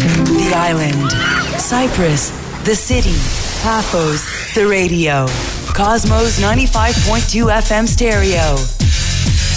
The island. Cyprus, the city. Paphos, the radio. Cosmos 95.2 FM stereo.